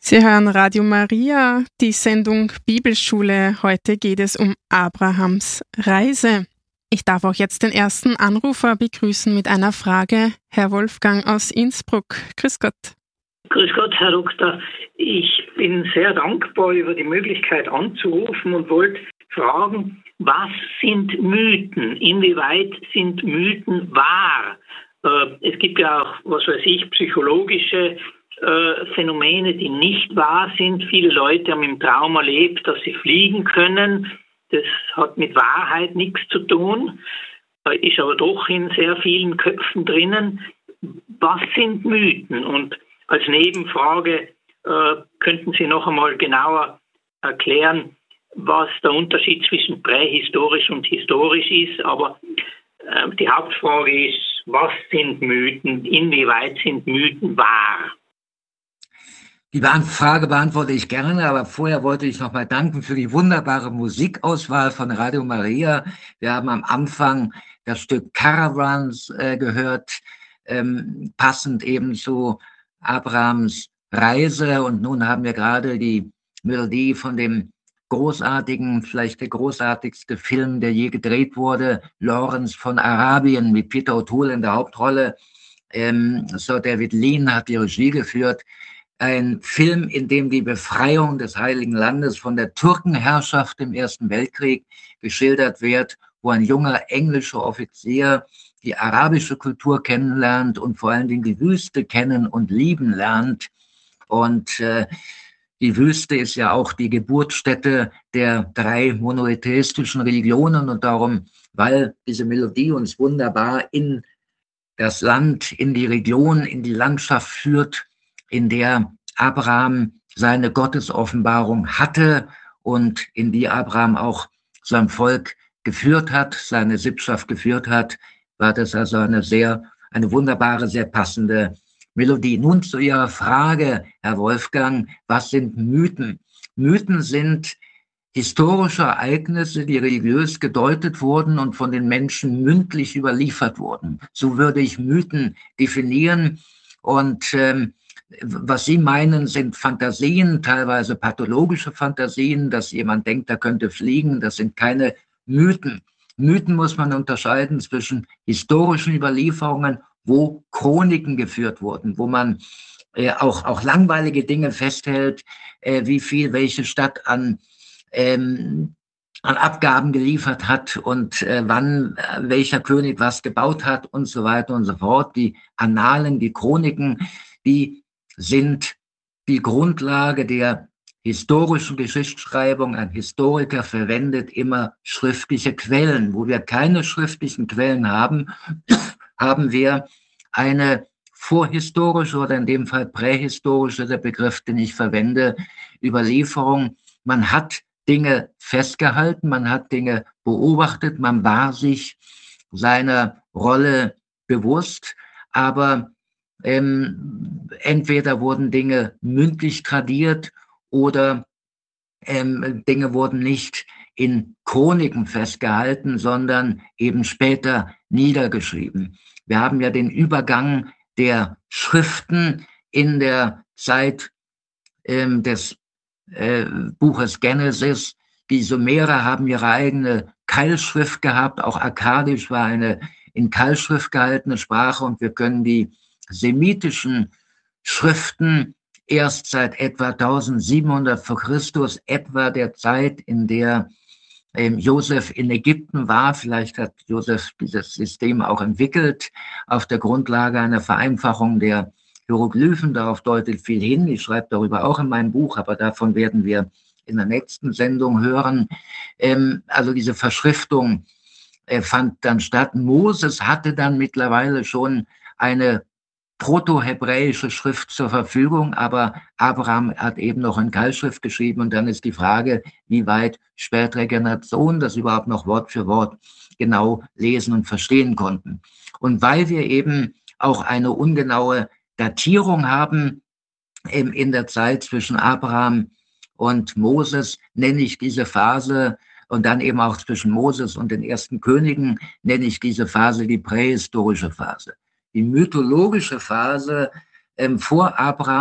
Sie hören Radio Maria, die Sendung Bibelschule. Heute geht es um Abrahams Reise. Ich darf auch jetzt den ersten Anrufer begrüßen mit einer Frage. Herr Wolfgang aus Innsbruck. Grüß Gott. Grüß Gott, Herr Doktor. Ich bin sehr dankbar über die Möglichkeit anzurufen und wollte fragen, was sind Mythen? Inwieweit sind Mythen wahr? Es gibt ja auch, was weiß ich, psychologische Phänomene, die nicht wahr sind. Viele Leute haben im Traum erlebt, dass sie fliegen können. Das hat mit Wahrheit nichts zu tun, ist aber doch in sehr vielen Köpfen drinnen. Was sind Mythen? Und als Nebenfrage könnten Sie noch einmal genauer erklären, was der Unterschied zwischen prähistorisch und historisch ist. Aber die Hauptfrage ist, was sind Mythen? Inwieweit sind Mythen wahr? Die Frage beantworte ich gerne, aber vorher wollte ich nochmal danken für die wunderbare Musikauswahl von Radio Maria. Wir haben am Anfang das Stück Caravans gehört, passend eben zu Abrahams Reise. Und nun haben wir gerade die Melodie von dem großartigen, vielleicht der großartigste Film, der je gedreht wurde, Lawrence von Arabien mit Peter O'Toole in der Hauptrolle. Sir David Lean hat die Regie geführt. Ein Film, in dem die Befreiung des Heiligen Landes von der Türkenherrschaft im Ersten Weltkrieg geschildert wird, wo ein junger englischer Offizier die arabische Kultur kennenlernt und vor allen Dingen die Wüste kennen und lieben lernt. Und die Wüste ist ja auch die Geburtsstätte der 3 monotheistischen Religionen und darum, weil diese Melodie uns wunderbar in das Land, in die Region, in die Landschaft führt, in der Abraham seine Gottesoffenbarung hatte und in die Abraham auch sein Volk geführt hat, seine Sippschaft geführt hat, war das also eine wunderbare, sehr passende Melodie. Nun zu Ihrer Frage, Herr Wolfgang, was sind Mythen? Mythen sind historische Ereignisse, die religiös gedeutet wurden und von den Menschen mündlich überliefert wurden. So würde ich Mythen definieren. Und was Sie meinen, sind Fantasien, teilweise pathologische Fantasien, dass jemand denkt, er könnte fliegen. Das sind keine Mythen. Mythen muss man unterscheiden zwischen historischen Überlieferungen, wo Chroniken geführt wurden, wo man auch langweilige Dinge festhält, wie viel welche Stadt an Abgaben geliefert hat und wann welcher König was gebaut hat und so weiter und so fort. Die Annalen, die Chroniken, die sind die Grundlage der historischen Geschichtsschreibung. Ein Historiker verwendet immer schriftliche Quellen. Wo wir keine schriftlichen Quellen haben, haben wir eine vorhistorische oder in dem Fall prähistorische, der Begriff, den ich verwende, Überlieferung. Man hat Dinge festgehalten, man hat Dinge beobachtet, man war sich seiner Rolle bewusst, aber entweder wurden Dinge mündlich tradiert oder Dinge wurden nicht in Chroniken festgehalten, sondern eben später niedergeschrieben. Wir haben ja den Übergang der Schriften in der Zeit des Buches Genesis. Die Sumerer haben ihre eigene Keilschrift gehabt, auch Akkadisch war eine in Keilschrift gehaltene Sprache und wir können die semitischen Schriften erst seit etwa 1700 vor Christus, etwa der Zeit, in der Josef in Ägypten war. Vielleicht hat Josef dieses System auch entwickelt auf der Grundlage einer Vereinfachung der Hieroglyphen. Darauf deutet viel hin. Ich schreibe darüber auch in meinem Buch, aber davon werden wir in der nächsten Sendung hören. Also diese Verschriftung fand dann statt. Moses hatte dann mittlerweile schon eine proto-hebräische Schrift zur Verfügung, aber Abraham hat eben noch in Keilschrift geschrieben und dann ist die Frage, wie weit spätere Generationen das überhaupt noch Wort für Wort genau lesen und verstehen konnten. Und weil wir eben auch eine ungenaue Datierung haben in der Zeit zwischen Abraham und Moses, nenne ich diese Phase und dann eben auch zwischen Moses und den ersten Königen, nenne ich diese Phase die prähistorische Phase. Die mythologische Phase vor Abraham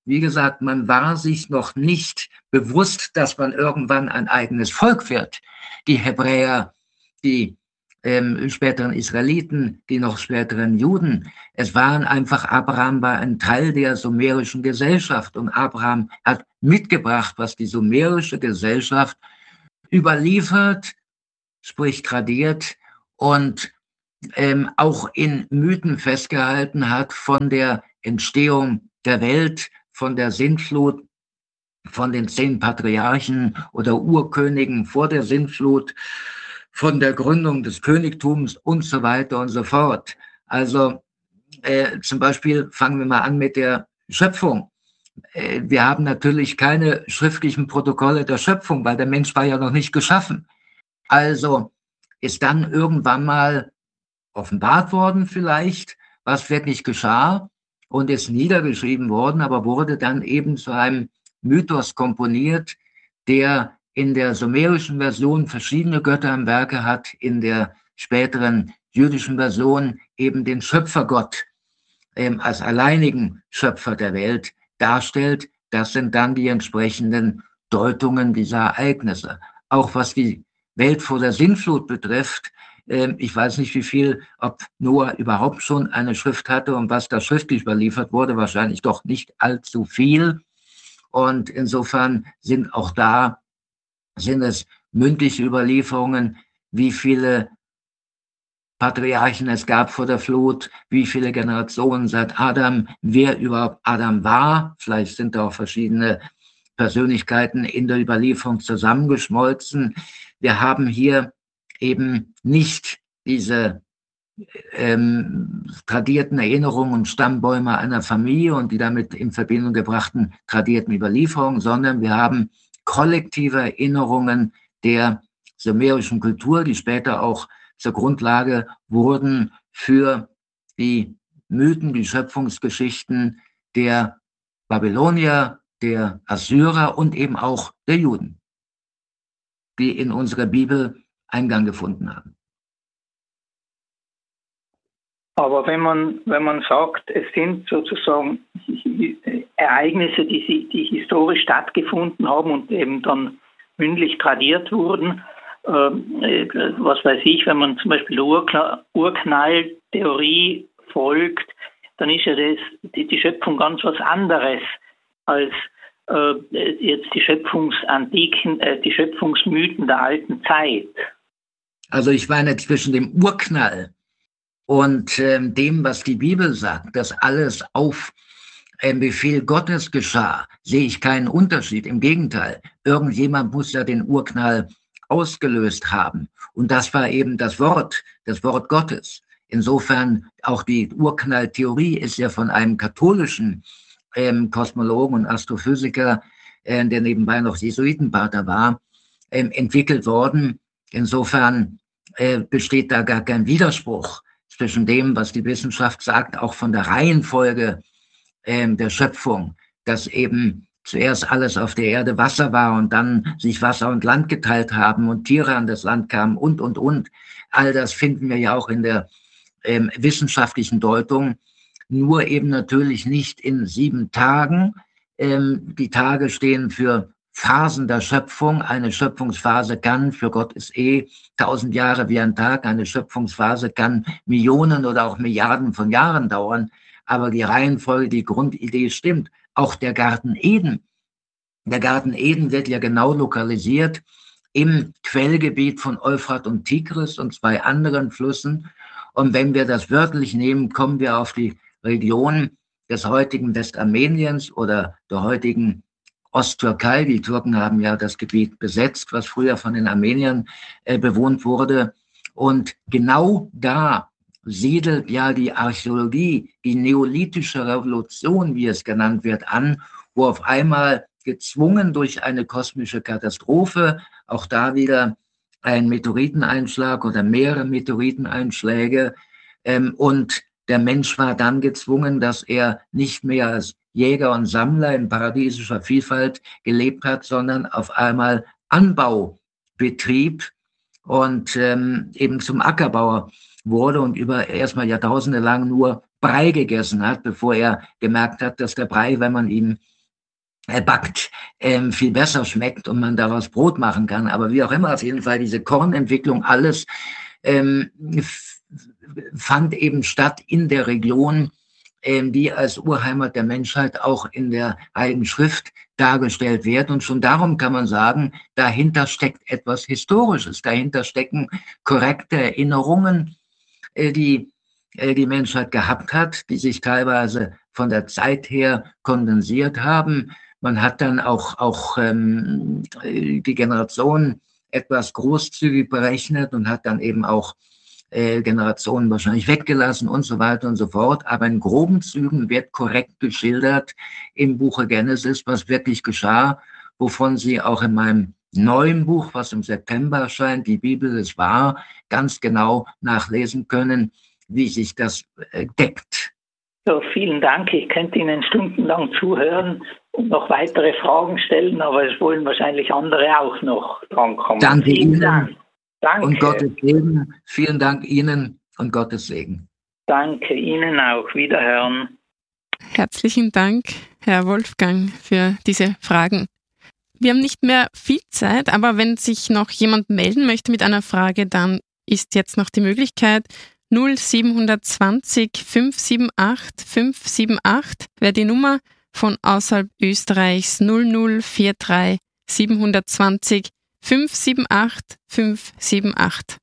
wie gesagt, man war sich noch nicht bewusst, dass man irgendwann ein eigenes Volk wird. Die Hebräer, die späteren Israeliten, die noch späteren Juden. Es waren einfach, Abraham war ein Teil der sumerischen Gesellschaft und Abraham hat mitgebracht, was die sumerische Gesellschaft überliefert, sprich tradiert und auch in Mythen festgehalten hat von der Entstehung der Welt, von der Sintflut, von den 10 Patriarchen oder Urkönigen vor der Sintflut, von der Gründung des Königtums und so weiter und so fort. Also zum Beispiel fangen wir mal an mit der Schöpfung. Wir haben natürlich keine schriftlichen Protokolle der Schöpfung, weil der Mensch war ja noch nicht geschaffen. Also ist dann irgendwann mal offenbart worden vielleicht, was wirklich geschah und ist niedergeschrieben worden, aber wurde dann eben zu einem Mythos komponiert, der in der sumerischen Version verschiedene Götter im Werke hat, in der späteren jüdischen Version eben den Schöpfergott als alleinigen Schöpfer der Welt darstellt. Das sind dann die entsprechenden Deutungen dieser Ereignisse. Auch was die Welt vor der Sintflut betrifft, ich weiß nicht, wie viel, ob Noah überhaupt schon eine Schrift hatte und was da schriftlich überliefert wurde, wahrscheinlich doch nicht allzu viel. Und insofern sind es mündliche Überlieferungen, wie viele Patriarchen es gab vor der Flut, wie viele Generationen seit Adam, wer überhaupt Adam war. Vielleicht sind da auch verschiedene Persönlichkeiten in der Überlieferung zusammengeschmolzen. Wir haben hier eben nicht diese tradierten Erinnerungen und Stammbäume einer Familie und die damit in Verbindung gebrachten tradierten Überlieferungen, sondern wir haben kollektive Erinnerungen der sumerischen Kultur, die später auch zur Grundlage wurden für die Mythen, die Schöpfungsgeschichten der Babylonier, der Assyrer und eben auch der Juden, die in unsere Bibel Eingang gefunden haben. Aber wenn man sagt, es sind sozusagen Ereignisse, die historisch stattgefunden haben und eben dann mündlich tradiert wurden, was weiß ich, wenn man zum Beispiel der Urknalltheorie folgt, dann ist ja die Schöpfung ganz was anderes als jetzt die Schöpfungsmythen der alten Zeit. Also ich meine, zwischen dem Urknall und dem, was die Bibel sagt, dass alles auf Befehl Gottes geschah, sehe ich keinen Unterschied. Im Gegenteil, irgendjemand muss ja den Urknall ausgelöst haben. Und das war eben das Wort Gottes. Insofern auch die Urknalltheorie ist ja von einem katholischen Kosmologen und Astrophysiker, der nebenbei noch Jesuitenpater war, entwickelt worden. Insofern besteht da gar kein Widerspruch zwischen dem, was die Wissenschaft sagt, auch von der Reihenfolge der Schöpfung, dass eben zuerst alles auf der Erde Wasser war und dann sich Wasser und Land geteilt haben und Tiere an das Land kamen und. All das finden wir ja auch in der wissenschaftlichen Deutung, nur eben natürlich nicht in 7 Tagen. Die Tage stehen für Phasen der Schöpfung. Eine Schöpfungsphase kann, für Gott ist 1000 Jahre wie ein Tag, eine Schöpfungsphase kann Millionen oder auch Milliarden von Jahren dauern. Aber die Reihenfolge, die Grundidee stimmt. Auch der Garten Eden. Der Garten Eden wird ja genau lokalisiert im Quellgebiet von Euphrat und Tigris und 2 anderen Flüssen. Und wenn wir das wörtlich nehmen, kommen wir auf die Region des heutigen Westarmeniens oder der heutigen Osttürkei. Die Türken haben ja das Gebiet besetzt, was früher von den Armeniern bewohnt wurde. Und genau da siedelt ja die Archäologie, die neolithische Revolution, wie es genannt wird, an, wo auf einmal gezwungen durch eine kosmische Katastrophe, auch da wieder ein Meteoriteneinschlag oder mehrere Meteoriteneinschläge, und der Mensch war dann gezwungen, dass er nicht mehr als Jäger und Sammler in paradiesischer Vielfalt gelebt hat, sondern auf einmal Anbau betrieb und eben zum Ackerbauer wurde und über erstmal Jahrtausende lang nur Brei gegessen hat, bevor er gemerkt hat, dass der Brei, wenn man ihn backt, viel besser schmeckt und man daraus Brot machen kann. Aber wie auch immer, auf jeden Fall diese Kornentwicklung, alles fand eben statt in der Region, die als Urheimat der Menschheit auch in der Heiligen Schrift dargestellt wird. Und schon darum kann man sagen, dahinter steckt etwas Historisches, dahinter stecken korrekte Erinnerungen, die die Menschheit gehabt hat, die sich teilweise von der Zeit her kondensiert haben. Man hat dann auch die Generationen etwas großzügig berechnet und hat dann eben auch Generationen wahrscheinlich weggelassen und so weiter und so fort. Aber in groben Zügen wird korrekt geschildert im Buche Genesis, was wirklich geschah, wovon Sie auch in meinem neuen Buch, was im September erscheint, die Bibel ist wahr, ganz genau nachlesen können, wie sich das deckt. So, vielen Dank. Ich könnte Ihnen stundenlang zuhören und noch weitere Fragen stellen, aber es wollen wahrscheinlich andere auch noch drankommen. Danke vielen Ihnen. Dank. Danke. Und Gottes Segen. Vielen Dank Ihnen und Gottes Segen. Danke Ihnen auch. Wiederhören. Herzlichen Dank, Herr Wolfgang, für diese Fragen. Wir haben nicht mehr viel Zeit, aber wenn sich noch jemand melden möchte mit einer Frage, dann ist jetzt noch die Möglichkeit 0720 578 578 wäre die Nummer, von außerhalb Österreichs 0043 720 578 578.